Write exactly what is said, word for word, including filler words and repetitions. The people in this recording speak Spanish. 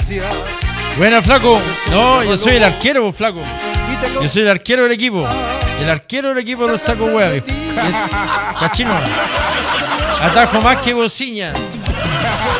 Buena, flaco. No, yo soy el arquero, pues, flaco. Yo soy el arquero del equipo. El arquero del equipo de los sacos hueá, viejo. Cachino. Atajo más que bociña.